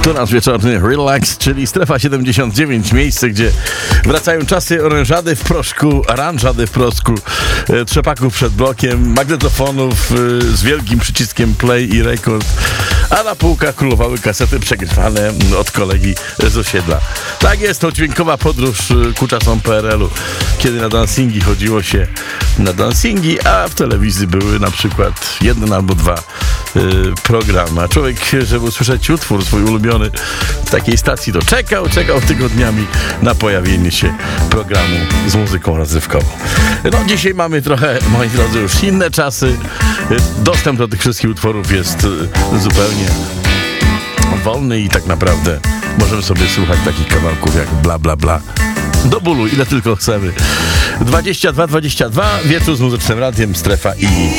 To nasz wieczorny relax, czyli strefa 79, miejsce, gdzie wracają czasy orężady w proszku, aranżady w proszku, trzepaków przed blokiem, magnetofonów z wielkim przyciskiem play i rekord, a na półkach królowały kasety przegrywane od kolegi z osiedla. Tak jest, to dźwiękowa podróż ku czasom PRL-u, kiedy na dancingi chodziło się na dancingi, a w telewizji były na przykład jeden albo dwa programy. A człowiek, żeby usłyszeć utwór swój ulubiony w takiej stacji, to czekał tygodniami na pojawienie się programu z muzyką rozrywkową. No dzisiaj mamy trochę, moi drodzy, już inne czasy. Dostęp do tych wszystkich utworów jest zupełnie wolny i tak naprawdę możemy sobie słuchać takich kawałków jak bla bla bla do bólu, ile tylko chcemy. 22 wieczór z Muzycznym Radiem, strefa i